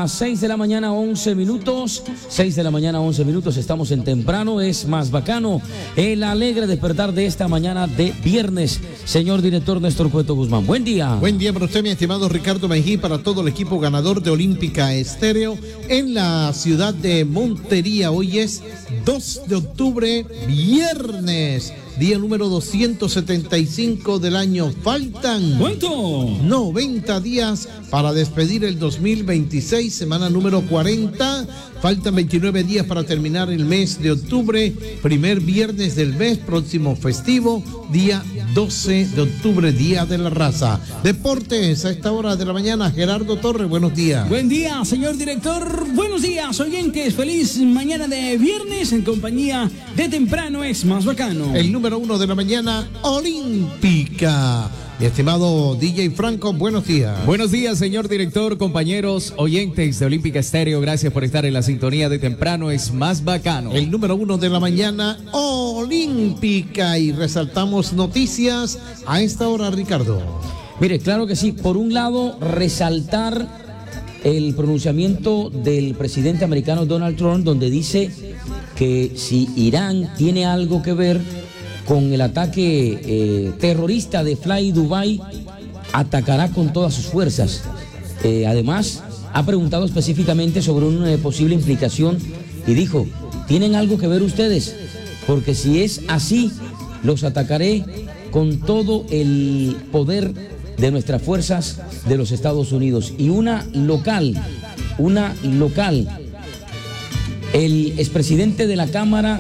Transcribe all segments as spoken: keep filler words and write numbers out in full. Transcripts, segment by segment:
las seis de la mañana, once minutos. seis de la mañana, once minutos. Estamos en Temprano, es más bacano. El alegre despertar de esta mañana de viernes. Señor director Néstor Cueto Guzmán, buen día. Buen día para usted, mi estimado Ricardo Mejía, para todo el equipo ganador de Olímpica Estéreo en la ciudad de Montería. Hoy es dos de octubre, viernes. Día número doscientos setenta y cinco del año. Faltan ¿cuánto? noventa días para despedir el dos mil veintiséis, semana número cuarenta. Faltan veintinueve días para terminar el mes de octubre, primer viernes del mes, próximo festivo, día doce de octubre, Día de la Raza. Deportes a esta hora de la mañana, Gerardo Torres, buenos días. Buen día, señor director, buenos días, oyentes, feliz mañana de viernes en compañía de Temprano es más bacano. El número uno de la mañana, Olímpica. Mi estimado D J Franco, buenos días. Buenos días, señor director, compañeros, oyentes de Olímpica Estéreo. Gracias por estar en la sintonía de Temprano es más bacano. El número uno de la mañana, Olímpica. Y resaltamos noticias a esta hora, Ricardo. Mire, claro que sí. Por un lado, resaltar el pronunciamiento del presidente americano Donald Trump, donde dice que si Irán tiene algo que ver con el ataque eh, terrorista de Fly Dubai, atacará con todas sus fuerzas. Eh, además, ha preguntado específicamente sobre una eh, posible implicación y dijo, ¿tienen algo que ver ustedes? Porque si es así, los atacaré con todo el poder de nuestras fuerzas de los Estados Unidos. Y una local, una local, el expresidente de la Cámara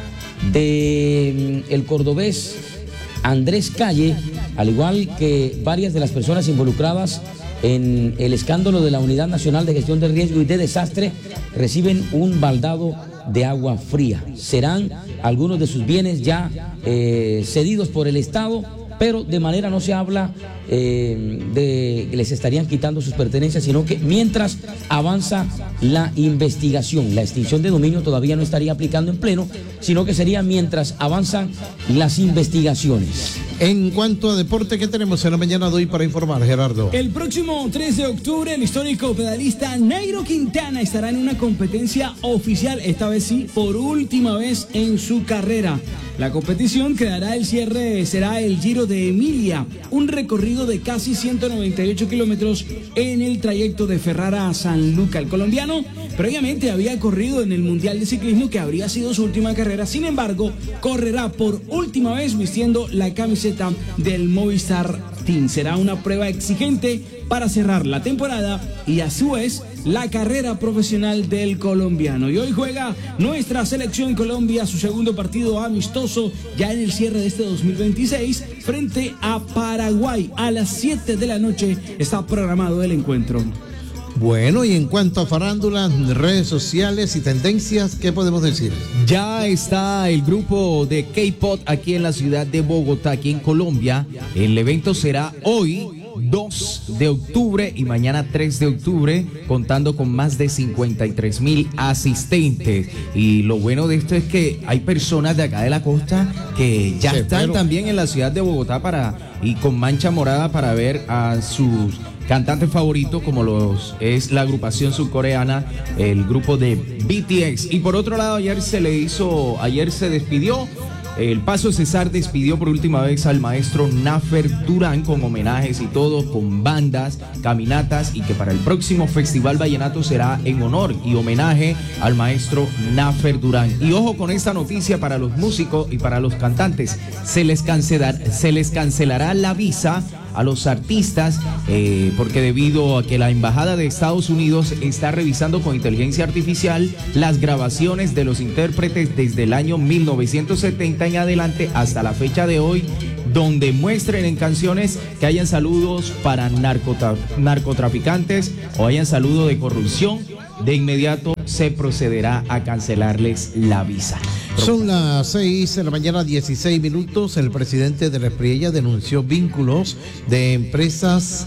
de el cordobés Andrés Calle, al igual que varias de las personas involucradas en el escándalo de la Unidad Nacional de Gestión de Riesgo y de Desastre, reciben un baldado de agua fría. Serán algunos de sus bienes ya eh, cedidos por el Estado, pero de manera no se habla eh, de que les estarían quitando sus pertenencias, sino que mientras avanza la investigación, la extinción de dominio todavía no estaría aplicando en pleno, sino que sería mientras avanzan las investigaciones. En cuanto a deporte, ¿qué tenemos en la mañana de hoy para informar, Gerardo? El próximo tres de octubre, el histórico pedalista Nairo Quintana estará en una competencia oficial, esta vez sí, por última vez en su carrera. La competición que dará el cierre será el Giro de Emilia, un recorrido de casi ciento noventa y ocho kilómetros en el trayecto de Ferrara a San Luca. El colombiano previamente había corrido en el Mundial de Ciclismo, que habría sido su última carrera. Sin embargo, correrá por última vez vistiendo la camiseta del Movistar Team. Será una prueba exigente para cerrar la temporada y a su vez la carrera profesional del colombiano. Y hoy juega nuestra selección Colombia su segundo partido amistoso ya en el cierre de este dos mil veintiséis frente a Paraguay. A las siete de la noche está programado el encuentro. Bueno, y en cuanto a farándula, redes sociales y tendencias, ¿qué podemos decir? Ya está el grupo de K-Pop aquí en la ciudad de Bogotá, aquí en Colombia. El evento será hoy, dos de octubre, y mañana tres de octubre, contando con más de cincuenta y tres mil asistentes. Y lo bueno de esto es que hay personas de acá de la costa que ya sí, están pero... también en la ciudad de Bogotá para y con mancha morada para ver a sus cantantes favoritos, como los es la agrupación surcoreana, el grupo de B T S. Y por otro lado, ayer se le hizo, ayer se despidió, el Paso Cesar despidió por última vez al maestro Nafer Durán, con homenajes y todo, con bandas, caminatas, y que para el próximo Festival Vallenato será en honor y homenaje al maestro Nafer Durán. Y ojo con esta noticia para los músicos y para los cantantes, se les cancelar, se les cancelará la visa a los artistas eh, porque debido a que la Embajada de Estados Unidos está revisando con inteligencia artificial las grabaciones de los intérpretes desde el año mil novecientos setenta en adelante hasta la fecha de hoy, donde muestren en canciones que hayan saludos para narcotra- narcotraficantes o hayan saludo de corrupción, de inmediato se procederá a cancelarles la visa. Son las seis de la mañana, dieciséis minutos. El presidente de la Espriella denunció vínculos de empresas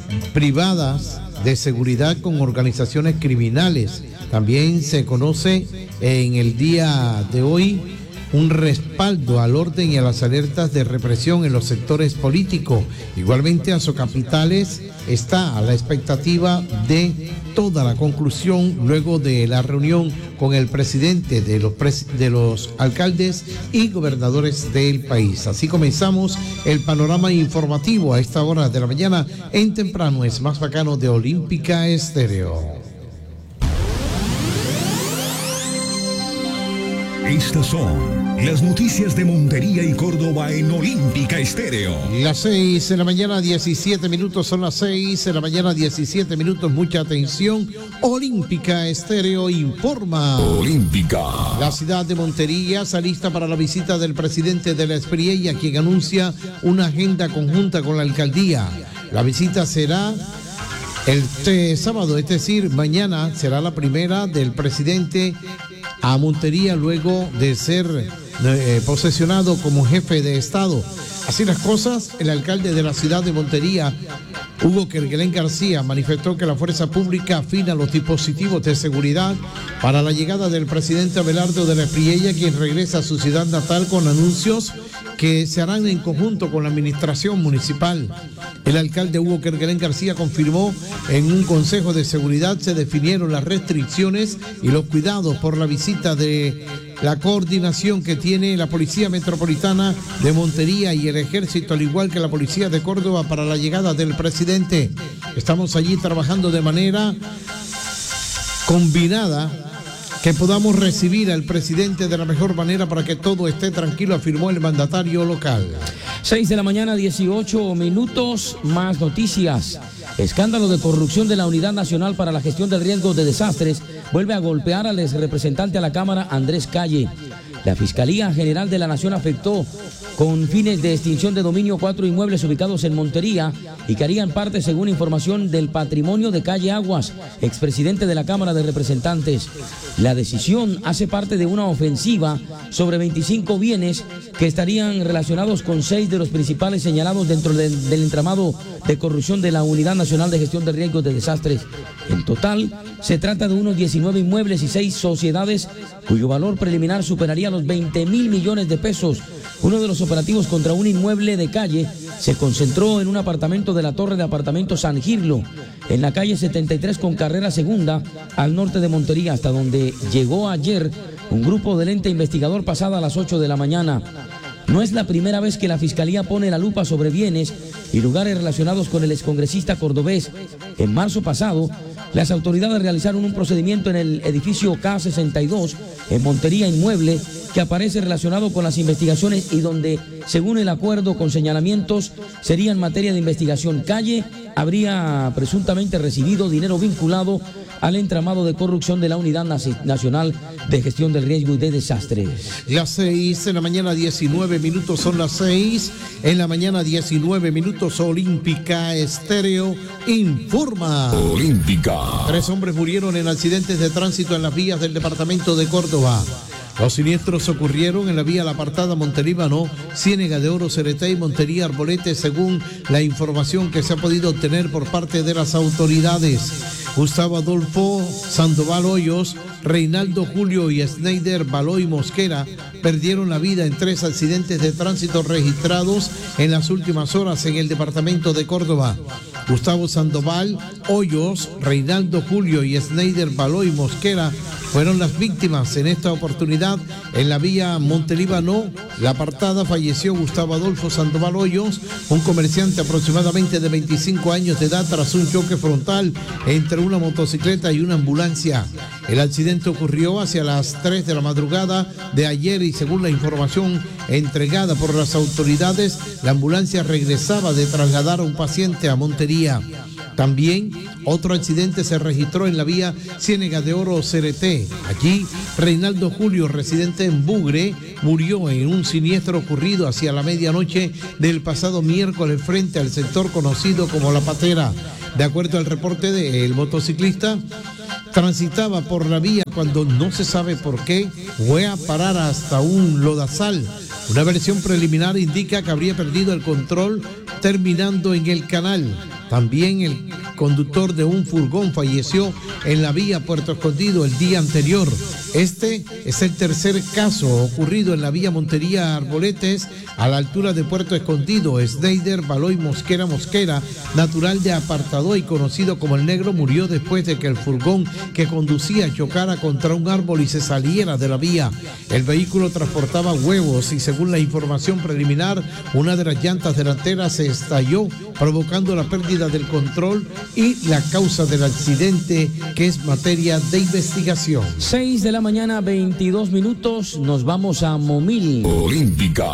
privadas de seguridad con organizaciones criminales. También se conoce en el día de hoy un respaldo al orden y a las alertas de represión en los sectores políticos. Igualmente, Azocapitales está a la expectativa de toda la conclusión luego de la reunión con el presidente de los, pres de los alcaldes y gobernadores del país. Así comenzamos el panorama informativo a esta hora de la mañana en Temprano es Más Bacano de Olímpica Estéreo. Estas son las noticias de Montería y Córdoba en Olímpica Estéreo. Las seis de la mañana, diecisiete minutos, son las seis de la mañana, diecisiete minutos, mucha atención. Olímpica Estéreo informa. Olímpica. La ciudad de Montería está lista para la visita del presidente de la Espriella, quien anuncia una agenda conjunta con la alcaldía. La visita será el este sábado, es decir, mañana será la primera del presidente a Montería luego de ser eh, posesionado como jefe de Estado. Así las cosas, el alcalde de la ciudad de Montería, Hugo Kerguelen García, manifestó que la fuerza pública afina los dispositivos de seguridad para la llegada del presidente Abelardo de la Espriella, quien regresa a su ciudad natal con anuncios que se harán en conjunto con la administración municipal. El alcalde Hugo Kerguelen García confirmó en un consejo de seguridad se definieron las restricciones y los cuidados por la visita de la coordinación que tiene la Policía Metropolitana de Montería y el Ejército, al igual que la Policía de Córdoba, para la llegada del presidente. Estamos allí trabajando de manera combinada, que podamos recibir al presidente de la mejor manera para que todo esté tranquilo, afirmó el mandatario local. seis de la mañana, dieciocho minutos, más noticias. Escándalo de corrupción de la Unidad Nacional para la Gestión del Riesgo de Desastres vuelve a golpear al exrepresentante a la Cámara, Andrés Calle. La Fiscalía General de la Nación afectó con fines de extinción de dominio cuatro inmuebles ubicados en Montería y que harían parte, según información, del patrimonio de Calle Aguas, expresidente de la Cámara de Representantes. La decisión hace parte de una ofensiva sobre veinticinco bienes que estarían relacionados con seis de los principales señalados dentro de, del entramado de corrupción de la Unidad Nacional de Gestión de Riesgos de Desastres. En total, se trata de unos diecinueve inmuebles y seis sociedades cuyo valor preliminar superaría los veinte mil millones de pesos. Uno de los operativos contra un inmueble de Calle se concentró en un apartamento de la torre de apartamentos San Girlo, en la calle setenta y tres con carrera segunda, al norte de Montería, hasta donde llegó ayer un grupo del ente investigador pasada a las ocho de la mañana. No es la primera vez que la Fiscalía pone la lupa sobre bienes y lugares relacionados con el excongresista cordobés. En marzo pasado, las autoridades realizaron un procedimiento en el edificio K sesenta y dos, en Montería, inmueble que aparece relacionado con las investigaciones y donde, según el acuerdo con señalamientos, sería en materia de investigación. Calle habría presuntamente recibido dinero vinculado al entramado de corrupción de la Unidad Nacional de Gestión del Riesgo y de Desastres. Las seis en la mañana, diecinueve minutos, son las seis en la mañana, diecinueve minutos. Olímpica Estéreo informa. Olímpica. Tres hombres murieron en accidentes de tránsito en las vías del departamento de Córdoba. Los siniestros ocurrieron en la vía La Apartada Montelíbano, Ciénega de Oro, Ceretá y Montería Arbolete, según la información que se ha podido obtener por parte de las autoridades. Gustavo Adolfo Sandoval Hoyos, Reinaldo Julio y Schneider Baloy Mosquera perdieron la vida en tres accidentes de tránsito registrados en las últimas horas en el departamento de Córdoba. Gustavo Sandoval Hoyos, Reinaldo Julio y Schneider Baloy Mosquera fueron las víctimas en esta oportunidad en la vía Montelíbano. La Apartada falleció Gustavo Adolfo Sandoval Hoyos, un comerciante aproximadamente de veinticinco años de edad, tras un choque frontal entre una motocicleta y una ambulancia. El accidente ocurrió hacia las tres de la madrugada de ayer y, según la información entregada por las autoridades, la ambulancia regresaba de trasladar a un paciente a Montería. También otro accidente se registró en la vía Ciénega de Oro Cereté. Allí, Reinaldo Julio, residente en Bugre, murió en un siniestro ocurrido hacia la medianoche del pasado miércoles frente al sector conocido como La Patera. De acuerdo al reporte del motociclista, transitaba por la vía cuando no se sabe por qué fue a parar hasta un lodazal. Una versión preliminar indica que habría perdido el control terminando en el canal. También el conductor de un furgón falleció en la vía Puerto Escondido el día anterior. Este es el tercer caso ocurrido en la vía Montería Arboletes, a la altura de Puerto Escondido. Sneider Baloy Mosquera Mosquera, natural de Apartadó y conocido como el Negro, murió después de que el furgón que conducía chocara contra un árbol y se saliera de la vía. El vehículo transportaba huevos y, según la información preliminar, una de las llantas delanteras se estalló, provocando la pérdida del control y la causa del accidente, que es materia de investigación. seis de la mañana, veintidós minutos, nos vamos a Momil. Olímpica.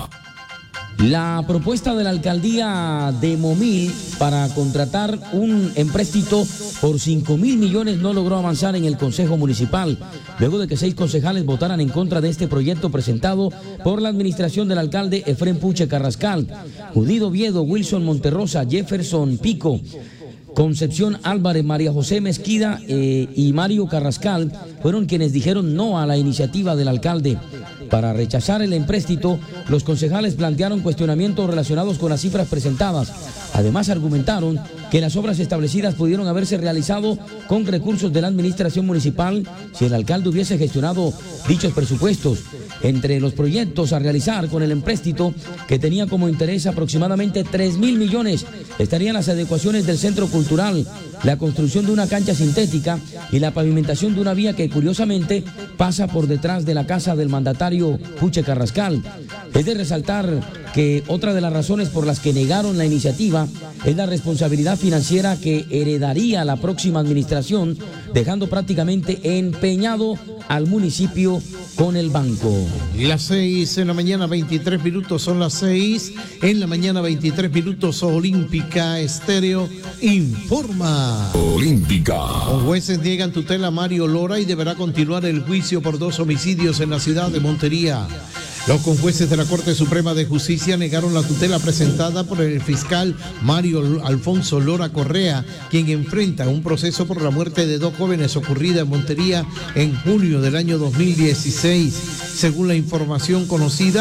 La propuesta de la alcaldía de Momil para contratar un empréstito por cinco mil millones no logró avanzar en el Consejo Municipal, luego de que seis concejales votaran en contra de este proyecto presentado por la administración del alcalde Efrén Puche Carrascal. Judido Viedo, Wilson Monterrosa, Jefferson Pico, Concepción Álvarez, María José Mezquida eh, y Mario Carrascal fueron quienes dijeron no a la iniciativa del alcalde. Para rechazar el empréstito, los concejales plantearon cuestionamientos relacionados con las cifras presentadas. Además, argumentaron que las obras establecidas pudieron haberse realizado con recursos de la administración municipal si el alcalde hubiese gestionado dichos presupuestos. Entre los proyectos a realizar con el empréstito, que tenía como interés aproximadamente tres mil millones, estarían las adecuaciones del centro cultural, la construcción de una cancha sintética y la pavimentación de una vía que curiosamente pasa por detrás de la casa del mandatario Puche Carrascal. Es de resaltar que otra de las razones por las que negaron la iniciativa es la responsabilidad financiera que heredaría la próxima administración, dejando prácticamente empeñado al municipio con el banco. Y las seis en la mañana, veintitrés minutos, son las seis en la mañana, veintitrés minutos. Olímpica Estéreo informa. Olímpica. Los jueces niegan tutela a Mario Lora y deberá continuar el juicio por dos homicidios en la ciudad de Montería. Los conjueces de la Corte Suprema de Justicia negaron la tutela presentada por el fiscal Mario Alfonso Lora Correa, quien enfrenta un proceso por la muerte de dos jóvenes ocurrida en Montería en junio del año dos mil dieciséis. Según la información conocida,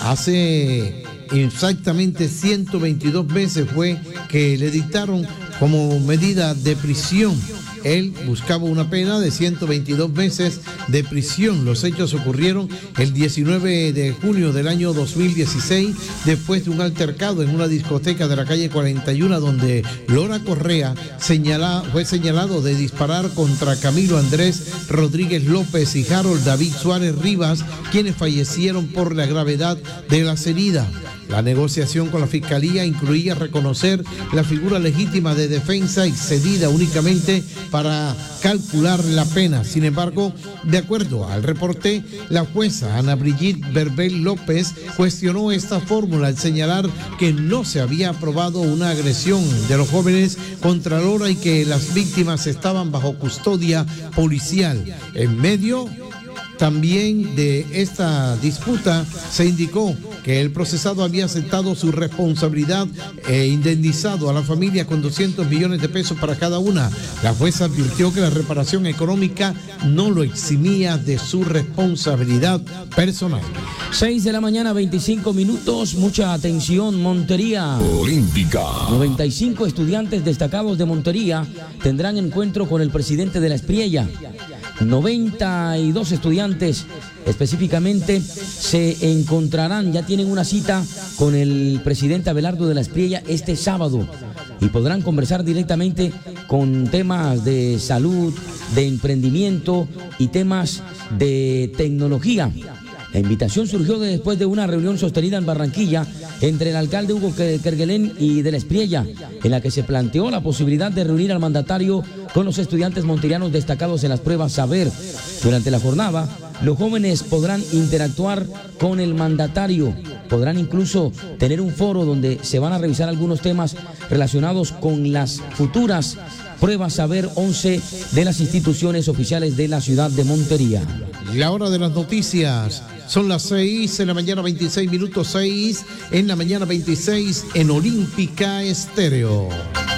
hace exactamente ciento veintidós meses fue que le dictaron como medida de prisión. Él buscaba una pena de ciento veintidós meses de prisión. Los hechos ocurrieron el diecinueve de junio del año dos mil dieciséis, después de un altercado en una discoteca de la calle cuarenta y uno, donde Lora Correa señala, fue señalado de disparar contra Camilo Andrés Rodríguez López y Harold David Suárez Rivas, quienes fallecieron por la gravedad de las heridas. La negociación con la Fiscalía incluía reconocer la figura legítima de defensa excedida únicamente para calcular la pena. Sin embargo, de acuerdo al reporte, la jueza Ana Brigitte Berbel López cuestionó esta fórmula al señalar que no se había aprobado una agresión de los jóvenes contra Lora y que las víctimas estaban bajo custodia policial. En medio también de esta disputa se indicó que el procesado había aceptado su responsabilidad e indemnizado a la familia con doscientos millones de pesos para cada una. La jueza advirtió que la reparación económica no lo eximía de su responsabilidad personal. seis de la mañana, veinticinco minutos, mucha atención, Montería. Olímpica. noventa y cinco estudiantes destacados de Montería tendrán encuentro con el presidente de la Espriella. noventa y dos estudiantes específicamente se encontrarán, ya tienen una cita con el presidente Abelardo de la Espriella este sábado y podrán conversar directamente con temas de salud, de emprendimiento y temas de tecnología. La invitación surgió después de una reunión sostenida en Barranquilla entre el alcalde Hugo Kerguelén y de la Espriella, en la que se planteó la posibilidad de reunir al mandatario con los estudiantes monterianos destacados en las pruebas Saber. Durante la jornada, los jóvenes podrán interactuar con el mandatario, podrán incluso tener un foro donde se van a revisar algunos temas relacionados con las futuras pruebas Saber once de las instituciones oficiales de la ciudad de Montería. La hora de las noticias. Son las seis en la mañana, veintiséis minutos, seis en la mañana, veintiséis en Olímpica Estéreo.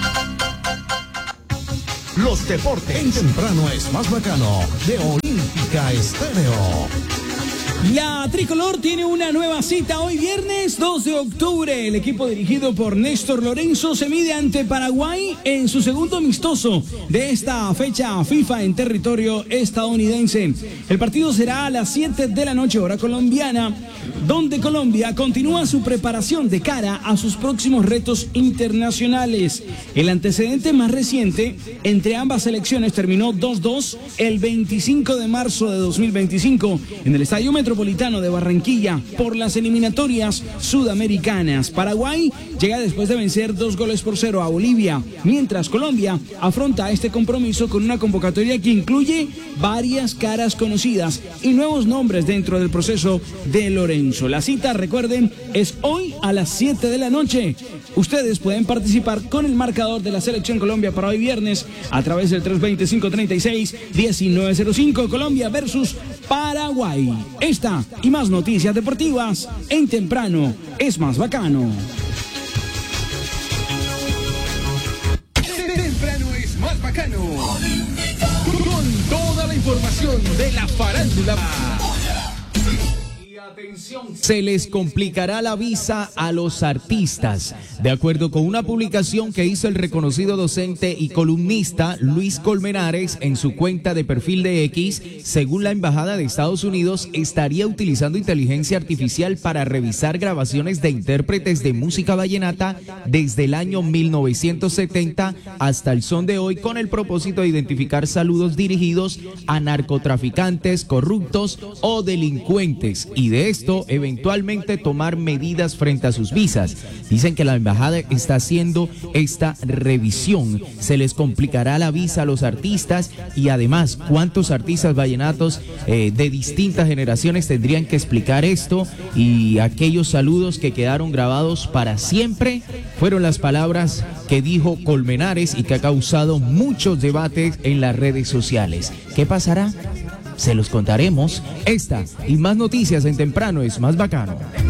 Los deportes en temprano es más bacano de Olímpica Estéreo. La tricolor tiene una nueva cita hoy viernes dos de octubre. El equipo dirigido por Néstor Lorenzo se mide ante Paraguay en su segundo amistoso de esta fecha FIFA en territorio estadounidense. El partido será a las siete de la noche hora colombiana, donde Colombia continúa su preparación de cara a sus próximos retos internacionales. El antecedente más reciente entre ambas selecciones terminó dos dos el veinticinco de marzo de dos mil veinticinco en el Estadio Metropolitano de Barranquilla por las eliminatorias sudamericanas. Paraguay llega después de vencer dos goles por cero a Bolivia, mientras Colombia afronta este compromiso con una convocatoria que incluye varias caras conocidas y nuevos nombres dentro del proceso de Lorenzo. La cita, recuerden, es hoy a las siete de la noche. Ustedes pueden participar con el marcador de la Selección Colombia para hoy viernes a través del tres veinte, cinco treinta y seis, diecinueve cero cinco. Colombia versus Paraguay. Esta y más noticias deportivas en Temprano es Más Bacano. Temprano es Más Bacano. Con toda la información de la farándula. Se les complicará la visa a los artistas. De acuerdo con una publicación que hizo el reconocido docente y columnista Luis Colmenares en su cuenta de perfil de X, según la Embajada de Estados Unidos, estaría utilizando inteligencia artificial para revisar grabaciones de intérpretes de música vallenata desde el año mil novecientos setenta hasta el son de hoy, con el propósito de identificar saludos dirigidos a narcotraficantes, corruptos o delincuentes, y de esto eventualmente tomar medidas frente a sus visas. Dicen que la embajada está haciendo esta revisión. Se les complicará la visa a los artistas, y además, ¿cuántos artistas vallenatos eh, de distintas generaciones tendrían que explicar esto? Y aquellos saludos que quedaron grabados para siempre, fueron las palabras que dijo Colmenares y que ha causado muchos debates en las redes sociales. ¿Qué pasará? Se los contaremos. Esta y más noticias en Temprano es Más Bacano.